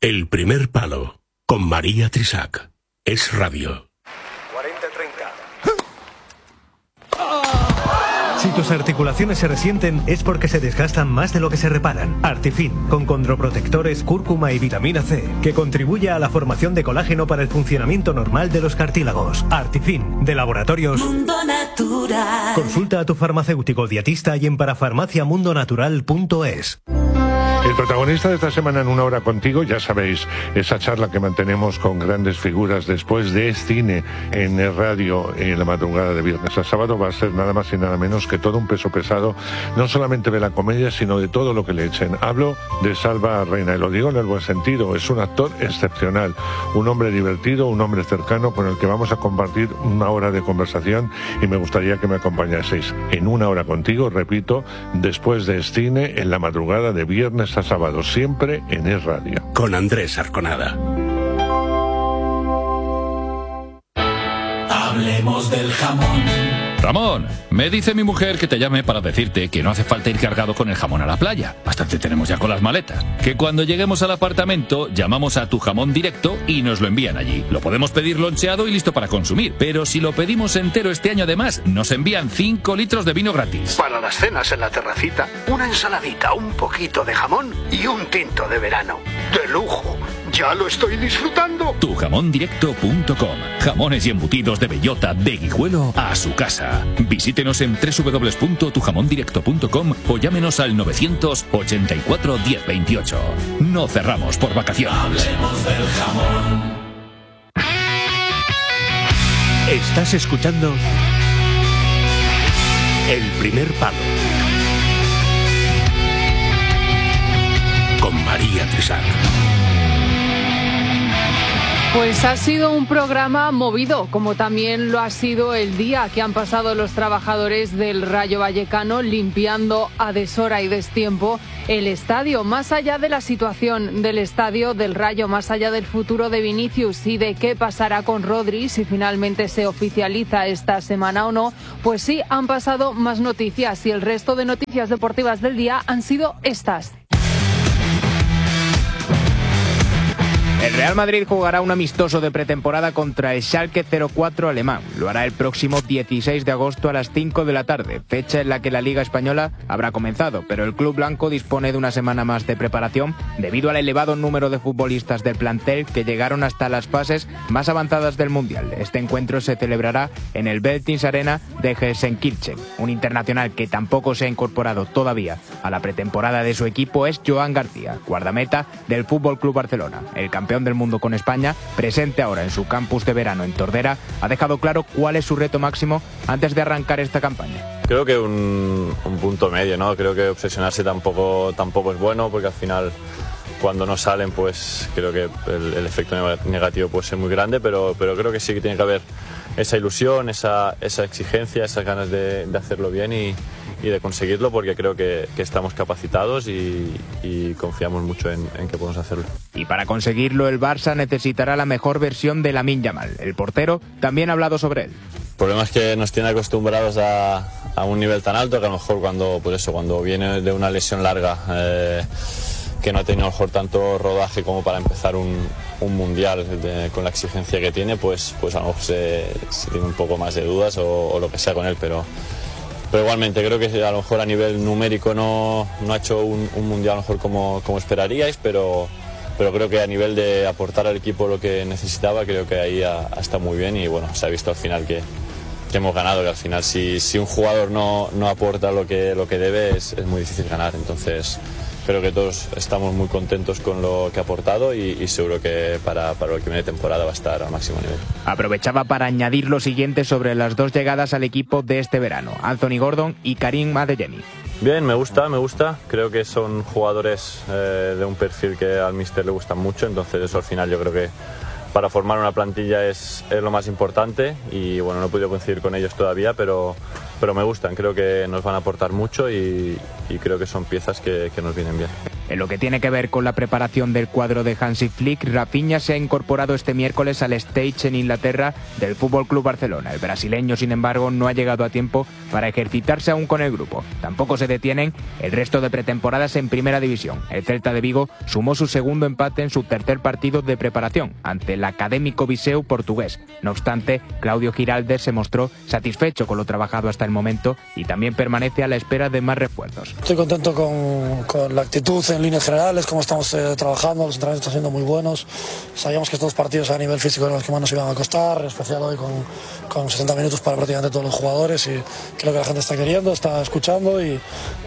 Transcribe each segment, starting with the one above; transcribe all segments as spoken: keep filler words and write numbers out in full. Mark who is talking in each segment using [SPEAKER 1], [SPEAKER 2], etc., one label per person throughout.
[SPEAKER 1] El primer palo, con María Trisac. Es radio.
[SPEAKER 2] cuarenta treinta.
[SPEAKER 3] Si tus articulaciones se resienten es porque se desgastan más de lo que se reparan. Artifin, con condroprotectores, cúrcuma y vitamina C, que contribuye a la formación de colágeno para el funcionamiento normal de los cartílagos. Artifin, de Laboratorios
[SPEAKER 4] Mundo Natural.
[SPEAKER 3] Consulta a tu farmacéutico dietista y en parafarmaciamundonatural punto es.
[SPEAKER 5] El protagonista de esta semana en Una Hora Contigo, ya sabéis, esa charla que mantenemos con grandes figuras después de cine en el radio en la madrugada de viernes a sábado, va a ser nada más y nada menos que todo un peso pesado, no solamente de la comedia, sino de todo lo que le echen. Hablo de Salva Reina, y lo digo en el buen sentido, es un actor excepcional, un hombre divertido, un hombre cercano con el que vamos a compartir una hora de conversación y me gustaría que me acompañaseis en Una Hora Contigo, repito, después de cine en la madrugada de viernes a sábado, siempre en Es Radio.
[SPEAKER 1] Con Andrés Arconada.
[SPEAKER 4] Hablemos del jamón.
[SPEAKER 6] Ramón, me dice mi mujer que te llame para decirte que no hace falta ir cargado con el jamón a la playa. Bastante tenemos ya con las maletas. Que cuando lleguemos al apartamento, llamamos a Tu Jamón Directo y nos lo envían allí. Lo podemos pedir loncheado y listo para consumir. Pero si lo pedimos entero este año además, nos envían cinco litros de vino gratis.
[SPEAKER 7] Para las cenas en la terracita, una ensaladita, un poquito de jamón y un tinto de verano. ¡De lujo! ¡Ya lo estoy disfrutando!
[SPEAKER 6] tu jamón directo punto com. Jamones y embutidos de bellota de Guijuelo a su casa. Visítenos en doble u doble u doble u punto tu jamón directo punto com o llámenos al novecientos ochenta y cuatro diez veintiocho. No cerramos por vacaciones.
[SPEAKER 4] Hablemos del jamón.
[SPEAKER 1] Estás escuchando El primer palo, con María Trisac.
[SPEAKER 8] Pues ha sido un programa movido, como también lo ha sido el día que han pasado los trabajadores del Rayo Vallecano limpiando a deshora y destiempo el estadio. Más allá de la situación del estadio del Rayo, más allá del futuro de Vinicius y de qué pasará con Rodri, si finalmente se oficializa esta semana o no, pues sí han pasado más noticias y el resto de noticias deportivas del día han sido estas.
[SPEAKER 9] El Real Madrid jugará un amistoso de pretemporada contra el Schalke cero cuatro alemán. Lo hará el próximo dieciséis de agosto a las cinco de la tarde, fecha en la que la Liga Española habrá comenzado, pero el club blanco dispone de una semana más de preparación debido al elevado número de futbolistas del plantel que llegaron hasta las fases más avanzadas del Mundial. Este encuentro se celebrará en el Veltins Arena de Gelsenkirchen. Un internacional que tampoco se ha incorporado todavía a la pretemporada de su equipo es Joan García, guardameta del F C Barcelona. El campeón del mundo con España, presente ahora en su campus de verano en Tordera, ha dejado claro cuál es su reto máximo antes de arrancar esta campaña.
[SPEAKER 10] Creo que un, un punto medio, ¿no? Creo que obsesionarse tampoco, tampoco es bueno, porque al final cuando no salen, pues creo que el, el efecto negativo puede ser muy grande, pero, pero creo que sí que tiene que haber esa ilusión, esa, esa exigencia, esas ganas de, de hacerlo bien y, y de conseguirlo, porque creo que, que estamos capacitados y, y confiamos mucho en, en que podemos hacerlo.
[SPEAKER 9] Y para conseguirlo el Barça necesitará la mejor versión de Lamine Yamal. El portero también ha hablado sobre él.
[SPEAKER 10] El problema es que nos tiene acostumbrados a, a un nivel tan alto que a lo mejor cuando, pues eso, cuando viene de una lesión larga, eh, que no ha tenido a lo mejor tanto rodaje como para empezar un, un mundial de, con la exigencia que tiene, pues, pues a lo mejor se, se tiene un poco más de dudas o, o lo que sea con él, pero... Pero igualmente creo que a lo mejor a nivel numérico no, no ha hecho un, un mundial a lo mejor como, como esperaríais, pero, pero creo que a nivel de aportar al equipo lo que necesitaba, creo que ahí ha, ha estado muy bien y bueno, se ha visto al final que, que hemos ganado, que al final si, si un jugador no, no aporta lo que, lo que debe es, es muy difícil ganar, entonces creo que todos estamos muy contentos con lo que ha aportado y, y seguro que para, para la que viene temporada va a estar al máximo nivel.
[SPEAKER 9] Aprovechaba para añadir lo siguiente sobre las dos llegadas al equipo de este verano, Anthony Gordon y Karim Adeyemi.
[SPEAKER 10] Bien, me gusta, me gusta. Creo que son jugadores eh, de un perfil que al míster le gustan mucho, entonces eso al final yo creo que para formar una plantilla es, es lo más importante y bueno, no he podido coincidir con ellos todavía, pero, pero me gustan, creo que nos van a aportar mucho y, y creo que son piezas que, que nos vienen bien.
[SPEAKER 9] En lo que tiene que ver con la preparación del cuadro de Hansi Flick, Rafinha se ha incorporado este miércoles al stage en Inglaterra del F C Barcelona. El brasileño, sin embargo, no ha llegado a tiempo para ejercitarse aún con el grupo. Tampoco se detienen el resto de pretemporadas en Primera División. El Celta de Vigo sumó su segundo empate en su tercer partido de preparación ante el Académico Viseu portugués. No obstante, Claudio Giraldes se mostró satisfecho con lo trabajado hasta el momento y también permanece a la espera de más refuerzos.
[SPEAKER 2] Estoy contento con, con la actitud en líneas generales, cómo estamos eh, trabajando, los entrenamientos están siendo muy buenos. Sabíamos que estos partidos a nivel físico eran los que más nos iban a costar, en especial hoy con, con setenta minutos para prácticamente todos los jugadores, y creo que la gente está queriendo, está escuchando y,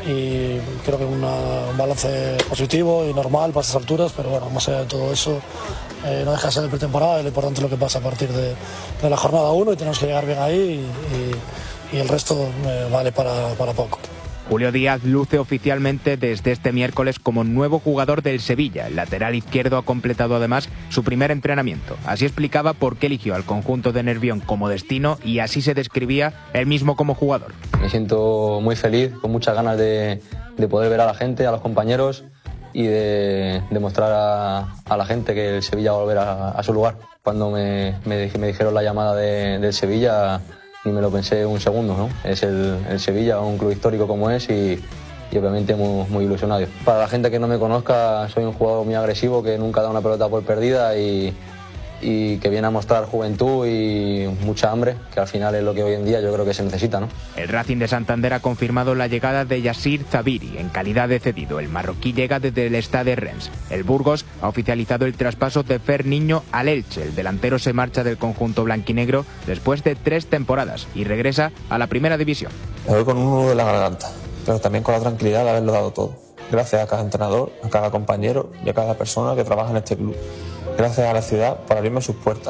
[SPEAKER 2] y creo que una, un balance positivo y normal para estas alturas, pero bueno, más allá de todo eso, eh, no deja de ser de pretemporada y lo importante es lo que pasa a partir de, de la jornada uno y tenemos que llegar bien ahí y, y, y el resto eh, vale para, para poco.
[SPEAKER 9] Julio Díaz luce oficialmente desde este miércoles como nuevo jugador del Sevilla. El lateral izquierdo ha completado además su primer entrenamiento. Así explicaba por qué eligió al conjunto de Nervión como destino y así se describía él mismo como jugador.
[SPEAKER 11] Me siento muy feliz, con muchas ganas de, de poder ver a la gente, a los compañeros y de demostrar a, a la gente que el Sevilla va a volver a, a su lugar. Cuando me, me, me dijeron la llamada de, del Sevilla, ni me lo pensé un segundo, ¿no? Es el, el Sevilla, un club histórico como es y, y obviamente muy, muy ilusionado. Para la gente que no me conozca, soy un jugador muy agresivo que nunca da una pelota por perdida y, y que viene a mostrar juventud y mucha hambre, que al final es lo que hoy en día yo creo que se necesita, ¿no?
[SPEAKER 9] El Racing de Santander ha confirmado la llegada de Yassir Zabiri en calidad de cedido. El marroquí llega desde el Stade Reims. El Burgos ha oficializado el traspaso de Fer Niño al Elche. El delantero se marcha del conjunto blanquinegro después de tres temporadas y regresa a la Primera División.
[SPEAKER 12] Me voy con un nudo de la garganta, pero también con la tranquilidad de haberlo dado todo. Gracias a cada entrenador, a cada compañero y a cada persona que trabaja en este club. Gracias a la ciudad por abrirme sus puertas.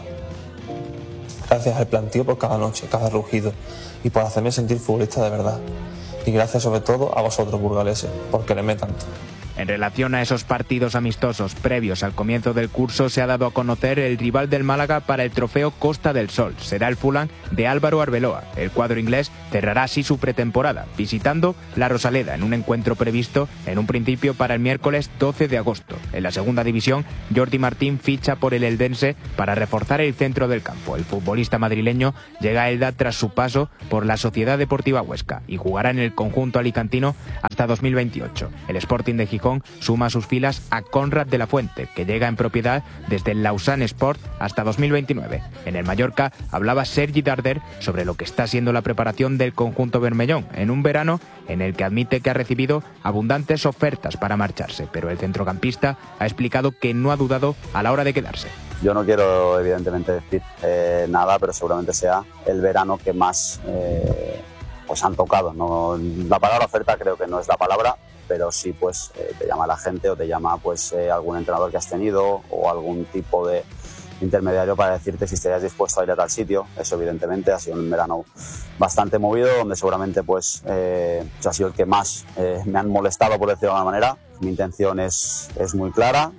[SPEAKER 12] Gracias al plantío por cada noche, cada rugido y por hacerme sentir futbolista de verdad. Y gracias sobre todo a vosotros, burgaleses, por quererme tanto.
[SPEAKER 9] En relación a esos partidos amistosos previos al comienzo del curso, se ha dado a conocer el rival del Málaga para el trofeo Costa del Sol. Será el Fulham de Álvaro Arbeloa. El cuadro inglés cerrará así su pretemporada, visitando la Rosaleda en un encuentro previsto en un principio para el miércoles doce de agosto. En la segunda división, Jordi Martín ficha por el Eldense para reforzar el centro del campo. El futbolista madrileño llega a Elda tras su paso por la Sociedad Deportiva Huesca y jugará en el conjunto alicantino hasta dos mil veintiocho. El Sporting de Gijón suma a sus filas a Conrad de la Fuente, que llega en propiedad desde el Lausanne Sport hasta dos mil veintinueve. En el Mallorca hablaba Sergi Darder sobre lo que está siendo la preparación del conjunto bermellón en un verano en el que admite que ha recibido abundantes ofertas para marcharse, pero el centrocampista ha explicado que no ha dudado a la hora de quedarse.
[SPEAKER 13] Yo no quiero evidentemente decir eh, nada, pero seguramente sea el verano que más eh, pues han tocado. No, la palabra oferta creo que no es la palabra, pero sí pues eh, te llama la gente o te llama pues eh, algún entrenador que has tenido o algún tipo de intermediario para decirte si estarías dispuesto a ir a tal sitio. Eso evidentemente ha sido un verano bastante movido, donde seguramente pues eh, ha sido el que más eh, me han molestado, por decirlo de alguna manera. Mi intención es, es muy clara,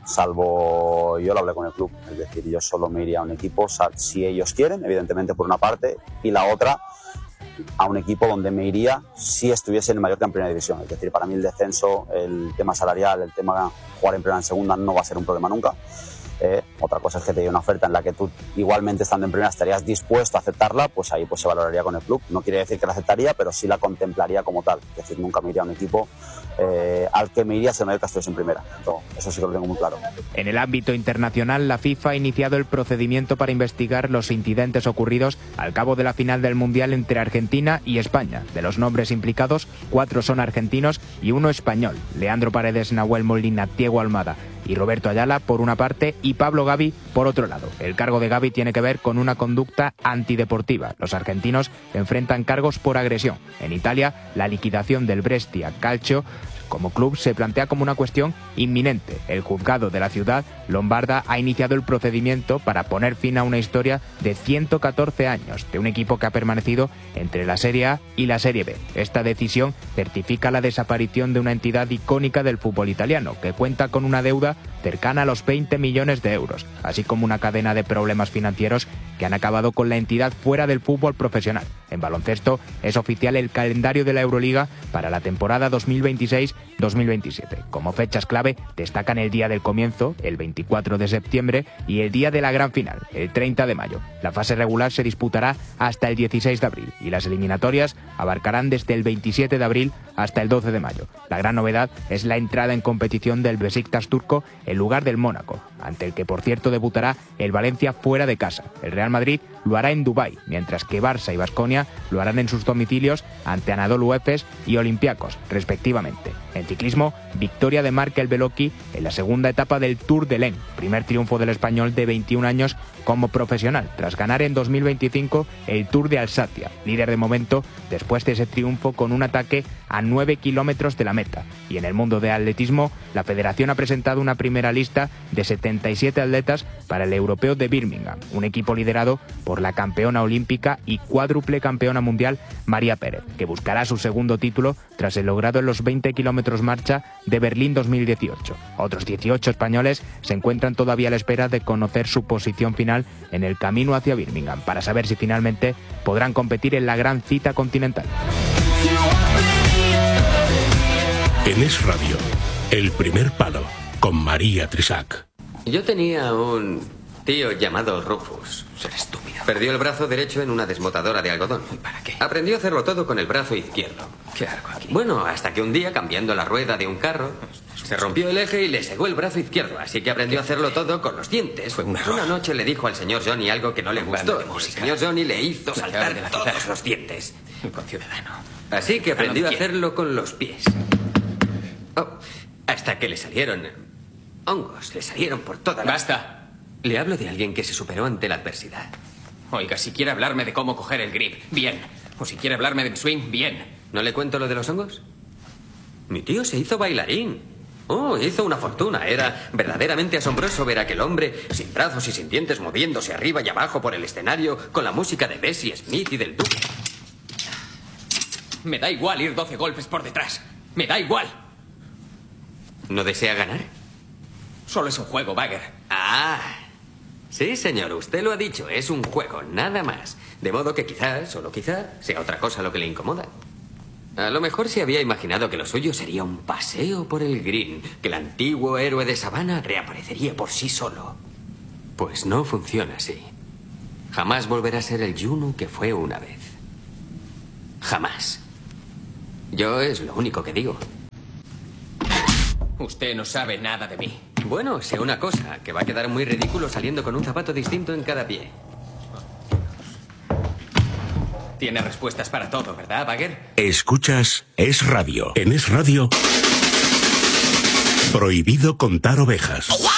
[SPEAKER 13] salvo yo lo hablé con el club, es decir, yo solo me iría a un equipo si ellos quieren, evidentemente por una parte, y la otra a un equipo donde me iría si estuviese en el Mallorca en Primera División. Es decir, para mí el descenso, el tema salarial, el tema jugar en Primera en Segunda no va a ser un problema nunca. Eh, otra cosa es que te llegue una oferta en la que tú igualmente estando en Primera estarías dispuesto a aceptarla, pues ahí pues se valoraría con el club. No quiere decir que la aceptaría, pero sí la contemplaría como tal. Es decir, nunca me iría a un equipo eh, al que me iría si el Mallorca estuviese en Primera. Entonces, eso sí que lo tengo muy claro.
[SPEAKER 9] En el ámbito internacional, la FIFA ha iniciado el procedimiento para investigar los incidentes ocurridos al cabo de la final del Mundial entre Argentina y España. De los nombres implicados, cuatro son argentinos y uno español. Leandro Paredes, Nahuel Molina, Diego Almada y Roberto Ayala por una parte y Pablo Gavi por otro lado. El cargo de Gavi tiene que ver con una conducta antideportiva. Los argentinos enfrentan cargos por agresión. En Italia, la liquidación del Brescia Calcio como club se plantea como una cuestión inminente. El juzgado de la ciudad lombarda ha iniciado el procedimiento para poner fin a una historia de ciento catorce años de un equipo que ha permanecido entre la Serie A y la Serie B. Esta decisión certifica la desaparición de una entidad icónica del fútbol italiano, que cuenta con una deuda cercana a los veinte millones de euros, así como una cadena de problemas financieros que han acabado con la entidad fuera del fútbol profesional. En baloncesto es oficial el calendario de la Euroliga para la temporada dos mil veintiséis dos mil veintisiete. Como fechas clave destacan el día del comienzo, el veinticuatro de septiembre, y el día de la gran final, el treinta de mayo. La fase regular se disputará hasta el dieciséis de abril y las eliminatorias abarcarán desde el veintisiete de abril hasta el doce de mayo. La gran novedad es la entrada en competición del Besiktas turco en lugar del Mónaco, ante el que por cierto debutará el Valencia fuera de casa. El Real Madrid lo hará en Dubái, mientras que Barça y Baskonia lo harán en sus domicilios ante Anadolu Efes y Olympiacos, respectivamente. En ciclismo, victoria de Markel Beloki en la segunda etapa del Tour de l'Ain, primer triunfo del español de veintiún años como profesional, tras ganar en dos mil veinticinco el Tour de Alsacia, líder de momento después de ese triunfo con un ataque a nueve kilómetros de la meta. Y en el mundo de atletismo, la federación ha presentado una primera lista de setenta y siete atletas para el Europeo de Birmingham, un equipo liderado por la campeona olímpica y cuádruple campeona mundial María Pérez, que buscará su segundo título tras el logrado en los veinte kilómetros marcha de Berlín dos mil dieciocho. Otros dieciocho españoles se encuentran todavía a la espera de conocer su posición final en el camino hacia Birmingham, para saber si finalmente podrán competir en la gran cita continental.
[SPEAKER 1] En Es Radio, El Primer Palo, con María Trisac.
[SPEAKER 14] Yo tenía un tío llamado Rufus. Ser estúpido. Perdió el brazo derecho en una desmotadora de algodón.
[SPEAKER 15] ¿Para qué?
[SPEAKER 14] Aprendió a hacerlo todo con el brazo izquierdo.
[SPEAKER 15] ¿Qué hago aquí?
[SPEAKER 14] Bueno, hasta que un día, cambiando la rueda de un carro, se rompió el eje y le segó el brazo izquierdo, así que aprendió a hacerlo todo con los dientes.
[SPEAKER 15] Fue un error.
[SPEAKER 14] Una noche le dijo al señor Johnny algo que no le gustó. El señor Johnny le hizo saltar de todos los dientes.
[SPEAKER 15] Un conciudadano.
[SPEAKER 14] Así que aprendió a hacerlo con los pies. Oh, hasta que le salieron hongos, le salieron por toda la...
[SPEAKER 15] ¡Basta!
[SPEAKER 14] Le hablo de alguien que se superó ante la adversidad.
[SPEAKER 15] Oiga, si quiere hablarme de cómo coger el grip, bien. O si quiere hablarme de mi swing, bien.
[SPEAKER 14] ¿No le cuento lo de los hongos? Mi tío se hizo bailarín. Oh, hizo una fortuna. Era verdaderamente asombroso ver a aquel hombre sin brazos y sin dientes moviéndose arriba y abajo por el escenario con la música de Bessie Smith y del Duque.
[SPEAKER 15] Me da igual ir doce golpes por detrás. Me da igual.
[SPEAKER 14] ¿No desea ganar?
[SPEAKER 15] Solo es un juego, Bagger.
[SPEAKER 14] Ah, sí, señor, usted lo ha dicho. Es un juego, nada más. De modo que quizás, solo quizás, sea otra cosa lo que le incomoda. A lo mejor se había imaginado que lo suyo sería un paseo por el green, que el antiguo héroe de Sabana reaparecería por sí solo. Pues no funciona así. Jamás volverá a ser el Juno que fue una vez. Jamás. Yo es lo único que digo.
[SPEAKER 15] Usted no sabe nada de mí.
[SPEAKER 14] Bueno, sé una cosa, que va a quedar muy ridículo saliendo con un zapato distinto en cada pie.
[SPEAKER 15] Tiene respuestas para todo, ¿verdad, Bagger?
[SPEAKER 1] Escuchas Es Radio. En Es Radio, prohibido contar ovejas.